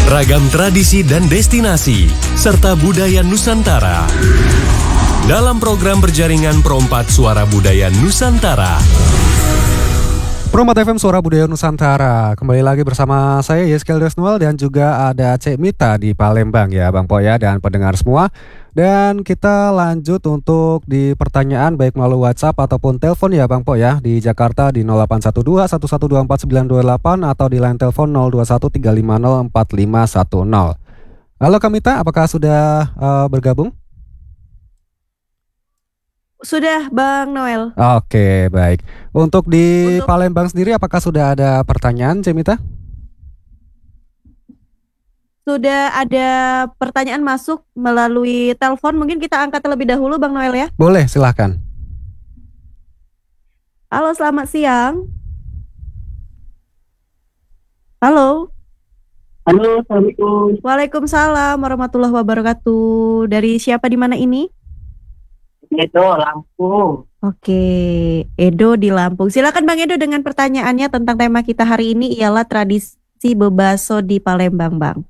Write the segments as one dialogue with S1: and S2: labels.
S1: Ragam tradisi dan destinasi, serta budaya Nusantara. Dalam program berjaringan Pro4 Suara Budaya Nusantara.
S2: Pro4 FM Suara Budaya Nusantara. Kembali lagi bersama saya Yeskel Desnual dan juga ada Cek Mita di Palembang ya Bang Po ya, dan pendengar semua. Dan kita lanjut untuk di pertanyaan baik melalui WhatsApp ataupun telepon ya Bang Po ya, di Jakarta di 0812 1124 928 atau di line telepon 021 350 4510. Halo Kak Mita, apakah sudah bergabung?
S3: Sudah Bang Noel.
S2: Oke, baik. Untuk Palembang sendiri apakah sudah ada pertanyaan, Cemita?
S3: Sudah ada pertanyaan masuk melalui telepon. Mungkin kita angkat terlebih dahulu Bang Noel ya.
S2: Boleh, silahkan.
S3: Halo, selamat siang. Halo.
S4: Halo, Assalamualaikum.
S3: Waalaikumsalam warahmatullahi wabarakatuh. Dari siapa di mana ini?
S4: Edo, Lampung.
S3: Oke, Edo di Lampung. Silakan Bang Edo dengan pertanyaannya tentang tema kita hari ini ialah tradisi bebaso di Palembang, Bang.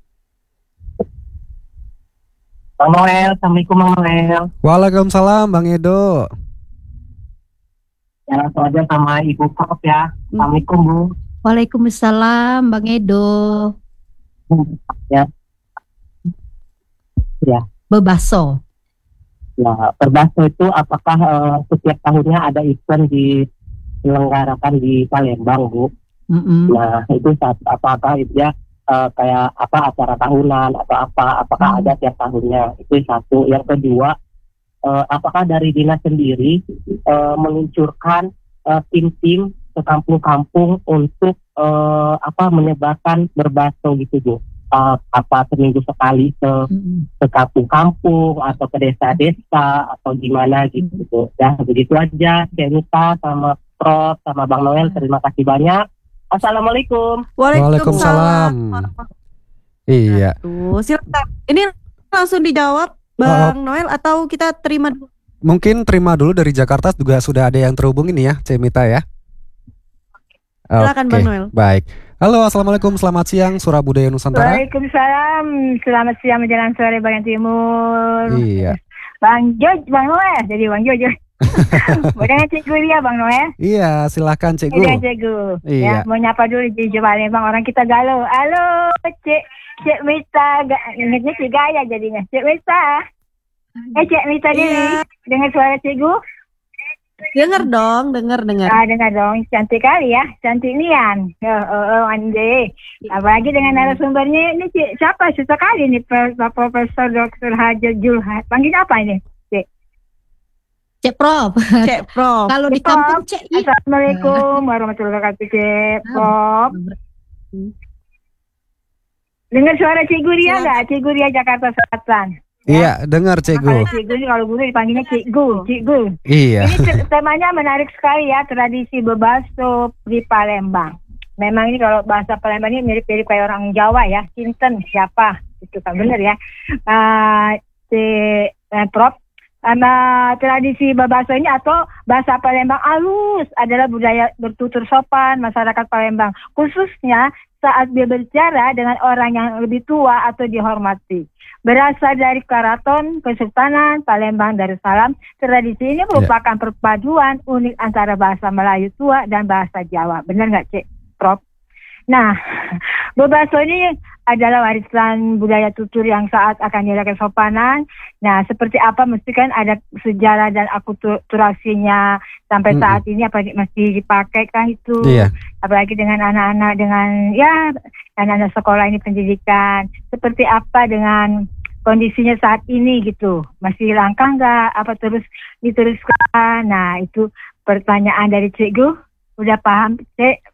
S4: Bang Noel, Assalamualaikum Bang Noel.
S2: Waalaikumsalam Bang Edo.
S4: Ya, langsung aja sama Ibu Prof ya. Assalamualaikum Bu.
S3: Waalaikumsalam Bang Edo.
S4: Ya. Ya.
S3: Bebaso.
S4: Ya, berbaso itu apakah setiap tahunnya ada event diselenggarakan di Palembang, Bu? Nah, itu apakah itu ya kayak apa acara tahunan atau apakah ada tiap tahunnya? Itu satu. Yang kedua, apakah dari dinas sendiri meluncurkan tim-tim ke kampung-kampung untuk menyebarkan berbaso gitu, Bu? Seminggu sekali ke kampung-kampung atau ke desa-desa atau gimana gitu. Ya begitu aja, Kenita sama Prof sama Bang Noel, terima kasih banyak. Assalamualaikum.
S2: Waalaikumsalam. Iya.
S3: Silakan. Ini langsung dijawab Bang Noel atau kita terima dulu?
S2: Mungkin terima dulu dari Jakarta juga sudah ada yang terhubung ini ya, Cemita ya.
S3: Silakan Bang Noel.
S2: Baik. Halo, assalamualaikum, selamat siang, Suara Budaya Nusantara.
S5: Waalaikumsalam, selamat siang menjelang sore bagian timur.
S2: Iya.
S5: Bang Noel, jadi Bang Jojo. Boleh Cikgu dia Bang Noel?
S2: Iya, silahkan Cikgu.
S5: Iya Cikgu.
S2: Iya.
S5: Ya, mau nyapa dulu di Palembang, orang kita galau. Halo, Cek Mita, ingatnya Cik Gaya jadinya. Cek Mita. Cek Mita diri, dengar suara Cikgu?
S3: Dengar dong.
S5: Dengar dong, cantik kali ya, cantik nian. Ande. Apalagi dengan narasumbernya ini siapa sekali nih Profesor Dr. Hajar Julhat. Panggil apa ini?
S3: Cek Prof. Kalau di kampung Cek.
S5: Assalamualaikum warahmatullahi wabarakatuh, Cek Prof. Dengar suara Cikgu Ria nggak? Cikgu Ria Jakarta Selatan.
S2: Iya, dengar Cikgu.
S5: Cikgu ini kalau guru dipanggilnya Cikgu.
S2: Iya.
S5: Ini temanya menarik sekali ya, tradisi bebaso di Palembang. Memang ini kalau bahasa Palembang ini mirip-mirip kayak orang Jawa ya. Sinten siapa? Itu kan benar ya. Prof. Tradisi bebaso ini atau bahasa Palembang alus adalah budaya bertutur sopan masyarakat Palembang, khususnya saat dia berbicara dengan orang yang lebih tua atau dihormati. Berasal dari Keraton Kesultanan Palembang Darussalam, tradisi ini merupakan perpaduan unik antara bahasa Melayu tua dan bahasa Jawa. Benar nggak, Cek Prof? Nah, bebaso ini adalah warisan budaya tutur yang saat akan dilakukan kesopanan. Nah, seperti apa mesti kan ada sejarah dan akulturasinya sampai saat ini apa masih dipakai kan itu. Iya. Apalagi dengan anak-anak anak-anak sekolah ini pendidikan. Seperti apa dengan kondisinya saat ini gitu. Masih langka nggak? Apa terus diteruskan? Nah, itu pertanyaan dari Cikgu. Udah paham, Cek?